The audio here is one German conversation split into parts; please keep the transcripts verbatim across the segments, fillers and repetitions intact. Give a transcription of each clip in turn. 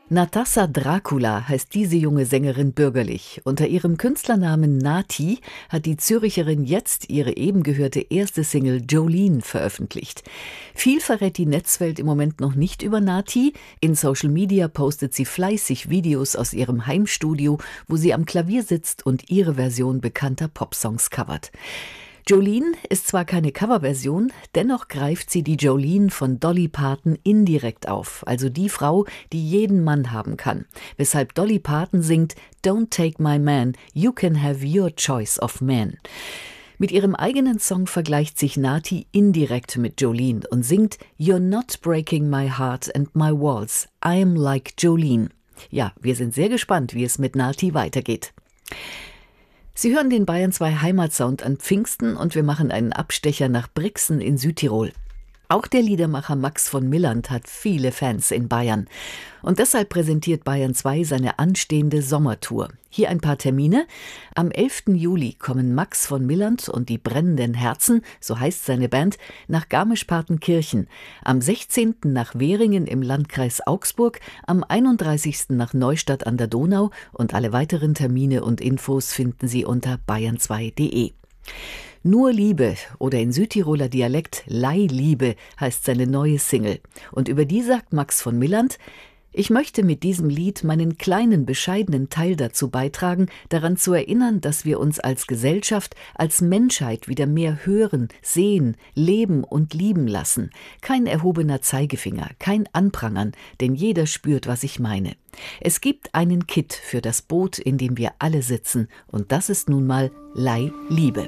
Natascha Dracula heißt diese junge Sängerin bürgerlich. Unter ihrem Künstlernamen Nati hat die Züricherin jetzt ihre eben gehörte erste Single Jolene veröffentlicht. Viel verrät die Netzwelt im Moment noch nicht über Nati. In Social Media postet sie fleißig Videos aus ihrem Heimstudio, wo sie am Klavier sitzt und ihre Version bekannter Popsongs covert. Jolene ist zwar keine Coverversion, dennoch greift sie die Jolene von Dolly Parton indirekt auf, also die Frau, die jeden Mann haben kann. Weshalb Dolly Parton singt "Don't take my man, you can have your choice of man". Mit ihrem eigenen Song vergleicht sich Nati indirekt mit Jolene und singt "You're not breaking my heart and my walls, I'm like Jolene". Ja, wir sind sehr gespannt, wie es mit Nati weitergeht. Sie hören den Bayern zwei Heimatsound an Pfingsten und wir machen einen Abstecher nach Brixen in Südtirol. Auch der Liedermacher Max von Millant hat viele Fans in Bayern. Und deshalb präsentiert Bayern zwei seine anstehende Sommertour. Hier ein paar Termine. Am elften Juli kommen Max von Millant und die Brennenden Herzen, so heißt seine Band, nach Garmisch-Partenkirchen. Am sechzehnten nach Währingen im Landkreis Augsburg, am einunddreißigsten nach Neustadt an der Donau und alle weiteren Termine und Infos finden Sie unter bayern zwei punkt de. Nur Liebe oder in Südtiroler Dialekt Leihliebe heißt seine neue Single. Und über die sagt Max von Millant: Ich möchte mit diesem Lied meinen kleinen, bescheidenen Teil dazu beitragen, daran zu erinnern, dass wir uns als Gesellschaft, als Menschheit wieder mehr hören, sehen, leben und lieben lassen. Kein erhobener Zeigefinger, kein Anprangern, denn jeder spürt, was ich meine. Es gibt einen Kitt für das Boot, in dem wir alle sitzen, und das ist nun mal Leihliebe.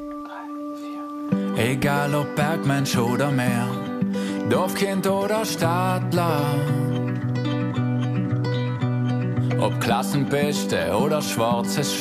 Egal ob Bergmensch oder Meer, Dorfkind oder Stadtler, ob Klassenbeste oder schwarzes